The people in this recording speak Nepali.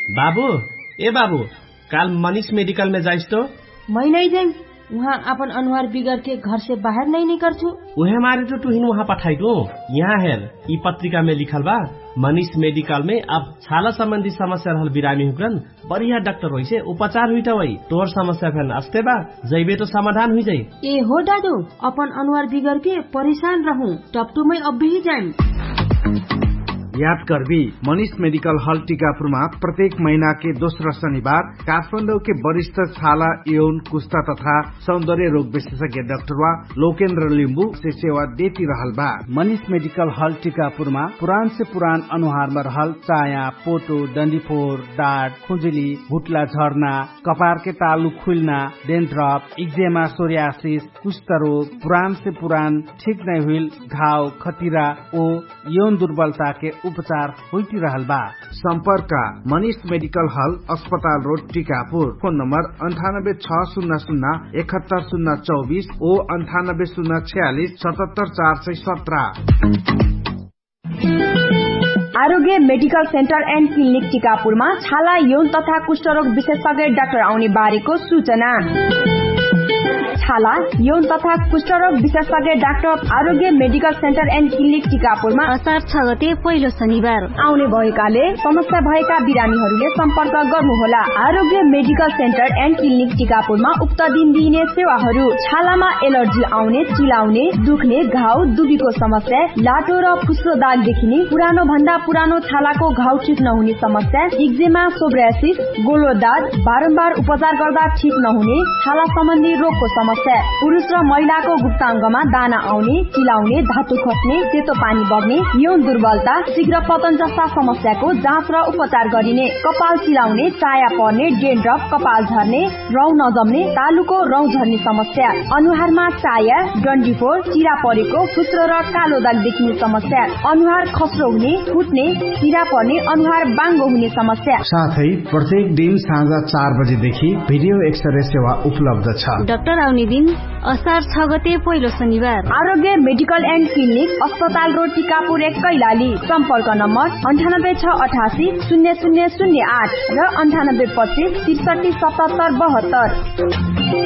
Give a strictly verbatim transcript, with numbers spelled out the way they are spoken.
बाबू ए बाबू काल मनीष मेडिकल में जाइस तो? मैं नहीं जाऊँ, वहाँ अपन अनुहार बिगड़ के घर से बाहर नहीं निकल छू। उहे मारे तो तुहिन वहाँ पठाई दो। यहाँ हेर ई पत्रिका में लिखल बा मनीष मेडिकल में अब छाला संबंधी समस्या रहल बिरामी हुकरन बढ़िया डॉक्टर होइसे उपचार हुई वही तोर समस्या फेन अस्ते बा जैबे तो समाधान हुई जाई। ए हो दादू अपन अनुहार बिगड़ के परेशान रहूं टपटू में अब भी जाऊं। याद करबी मनीष मेडिकल हॉल टीकापुरमा प्रत्येक महीना के दोस्रो शनिबार काठमाडौँ के वरिष्ठ छाला यौन कुष्ठा तथा सौंदर्य रोग विशेषज्ञ डाक्टर वा लोकेन्द्र लिम्बू से सेवा देती रहल बा। मनीष मेडिकल हॉल टीकापुरमा पुरान से पुरान अनुहार में रहल चाया, पोटो, डंडीफोर, डाँट, खुजुली, भुटला झर्ना, कपार के तालु खुलना, डेन्ड्रफ, इक्जेमा, सोरियासिस, कुष्ठ रोग, पुरान से पुरान ठीक नहीं हुई घाव, खतिरा ओ यौन दुर्बलता के उपचार होती रहल बा। संपर्क मनीष मेडिकल हॉल अस्पताल रोड टीकापुर। फोन नंबर अंठानब्बे छ शून्य शून्य इकहत्तर शून्य चौबीस ओ अंठानब्बे शून्य छियालीस सतहत्तर चार सय सत्रह। आरोग्य मेडिकल सेन्टर एन्ड क्लिनिक टीकापुरमा छाला यौन तथा कुष्ठरोग विशेषज्ञ डाक्टर आउने बारेको सूचना। छाला यौन तथा कुष्ठरोग विशेषज्ञ doctor Aarogya medical centre and clinic टीकापुरमा असार छ गते पहिलो शनिबार आउने भएकाले समस्या भएका बिरामीहरूले सम्पर्क गर्नुहोला। आरोग्य मेडिकल सेन्टर एन्ड क्लिनिक टीकापुरमा उक्त दिन दिइने सेवाहरू छालामा एलर्जी आउने, चिलाउने, दुख्ने, घाउ, दुबीको समस्या, लाटो र फुस्रो दाग देखिने, पुरानो भन्दा पुरानो छालाको घाउ ठिक नहुने समस्या, इक्जेमा, सोब्रासिस, गोलो दाग, बारम्बार उपचार गर्दा ठिक नहुने, छाला सम्बन्धी रोगको समस्या, पुरुष र महिलाको गुप्ताङ्गमा दाना आउने, चिलाउने, धातु खस्ने, सेतो पानी बग्ने, यौन दुर्बलता, शीघ्र पतन जस्ता समस्याको जाँच र उपचार गरिने, कपाल चिलाउने, चाया पर्ने, डेन्ड्रफ, कपाल झर्ने, रौँ नजम्ने, तालुको रौँ झर्ने समस्या, अनुहारमा चाया, डन्डीफोर, चिरा परेको, फुस्रो र कालो दाग देखिने समस्या, अनुहार खस्रो हुने, फुट्ने, चिरा पर्ने, अनुहार बाङ्गो हुने समस्या। साथै प्रत्येक दिन साँझ चार बजेदेखि भिडियो एक्सरे सेवा उपलब्ध छ। डाक्टर आउने दिन असार छ गते पहिलो शनिबार। आरोग्य मेडिकल एन्ड क्लिनिक अस्पताल रोड टीकापुर एक कैलाली। सम्पर्क नम्बर अन्ठानब्बे छ अठासी शून्य शून्य शून्य आठ र अन्ठानब्बे पच्चीस त्रिसठी सतहत्तर बहत्तर।